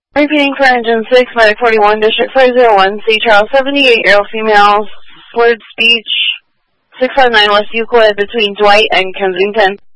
Repeating for engine 6, medic 41, district 501, C. Charles, 78-year-old female, slurred speech, 659 West Euclid between Dwight and Kensington.